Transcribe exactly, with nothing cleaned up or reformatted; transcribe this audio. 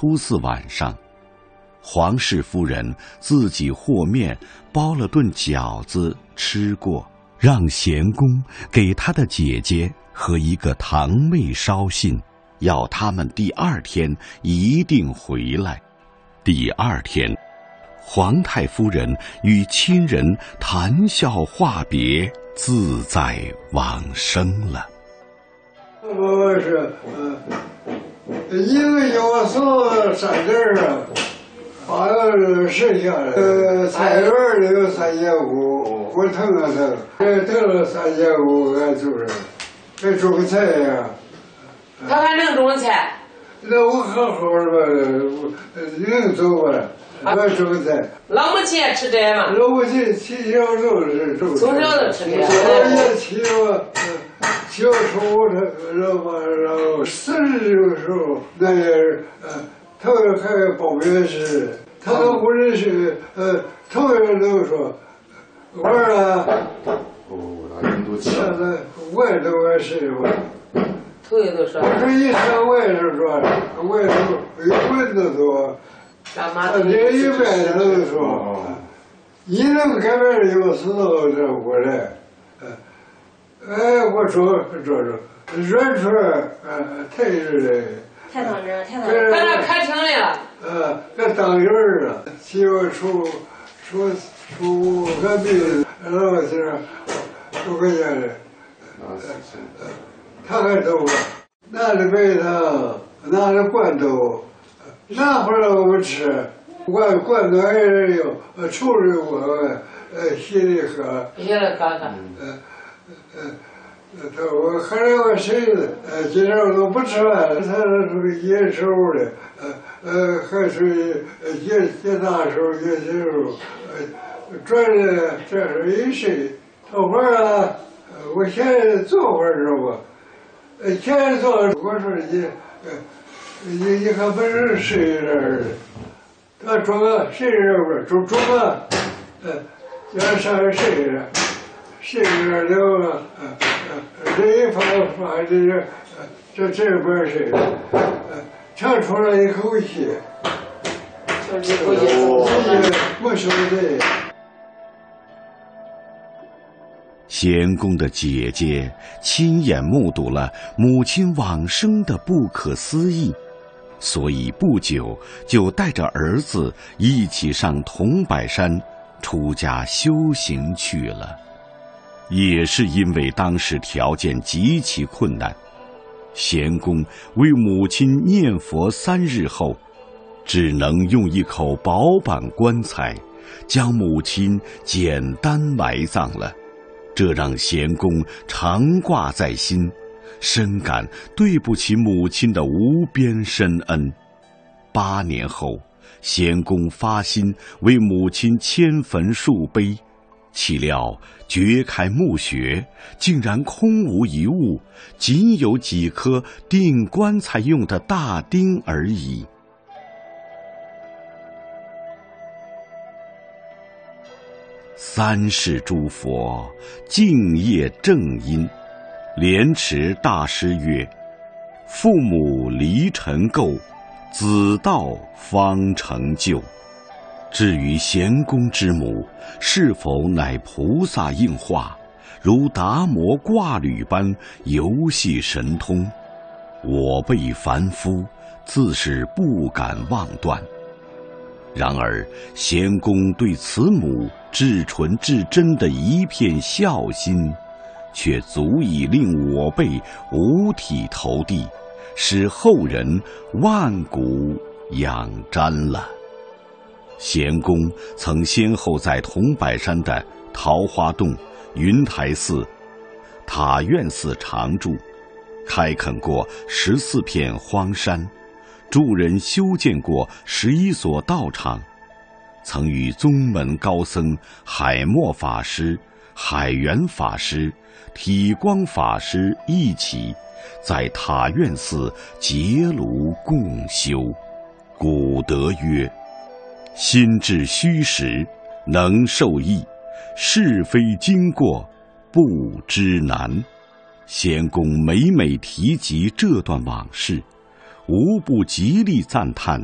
初四晚上，黄氏夫人自己和面包了顿饺子吃过，让贤公给他的姐姐和一个堂妹捎信，要他们第二天一定回来。第二天，皇太夫人与亲人谈笑话别，自在往生了。 我是呃，一个要送三件啊，好像是剩下的。呃，菜园里有三千五，我腾了腾，这腾了三千五，俺就是，还种菜呀。 他还能种菜？ 那我好好的，能走吧？我种菜。 老母亲也吃这嘛？ 老母亲从小就是种。 从小就吃这。 我也吃过。小时候他然后然后四十的时候，那也是呃，头还报名时，他都不认识，呃，头人都说，我啊， 哦，那人都现在我也都我是我， 头人都说， 我说一上我也是说，我也都有问的说， 他这一般都说，你能改变有时候这过来。哎，我说说说，软出来，呃，太热了。 太当真，太当真。 在那开庭来了。 呃，这当院儿啊，媳妇出出出个病，然后是出个家的，呃，他还走啊，拿着白糖，拿着罐头，拿回来我们吃，罐罐头还是有，呃，抽着我，呃，稀里喝。 稀里喝喝。 呃。呃，他我后来我谁子，呃，今天我都不吃饭了，他是属于野手的，呃呃，还属于野野大手、野小手，呃，转的这是一谁？头发啊，我现在做会儿知道不？呃，现在做，我说你，呃，你你还不是谁人？他装个谁人不？装装个，呃，要上谁人？谁人了啊？这一发发这个，这这边是，呃，长出来一口气， 就是一口气， 我说的。 贤公的姐姐亲眼目睹了母亲往生的不可思议，所以不久就带着儿子一起上桐柏山出家修行去了。也是因为当时条件极其困难，贤公为母亲念佛三日后，只能用一口薄板棺材将母亲简单埋葬了，这让贤公常挂在心，深感对不起母亲的无边深恩。八年后，贤公发心为母亲迁坟树碑，岂料掘开墓穴，竟然空无一物，仅有几颗钉棺材用的大钉而已。三世诸佛敬业正因，莲池大师曰：父母离尘垢，子道方成就。至于贤公之母是否乃菩萨应化，如达摩挂履般游戏神通，我辈凡夫自是不敢妄断。然而贤公对慈母至纯至真的一片孝心，却足以令我辈五体投地，使后人万古仰瞻了。贤公曾先后在桐柏山的桃花洞、云台寺、塔院寺常住，开垦过十四片荒山，助人修建过十一所道场，曾与宗门高僧海默法师、海源法师、体光法师一起在塔院寺结庐共修。古德曰：心至虚实，能受益；是非经过，不知难。贤公每每提及这段往事，无不极力赞叹